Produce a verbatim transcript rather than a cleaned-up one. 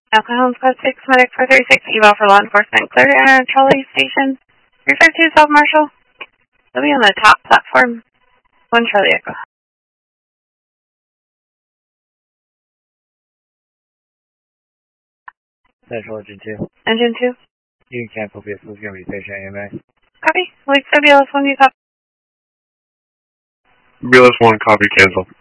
Alcohol Code six, Medic four thirty-six, eval for law enforcement. Clear to enter trolley station. Refer to yourself, Marshal. You'll be on the top platform. One Charlie Echo. Central Engine two. Engine two. You can cancel vehicle is going to be patient A M A. Copy. Wait for B L S one, you copy. B L S one, copy, cancel.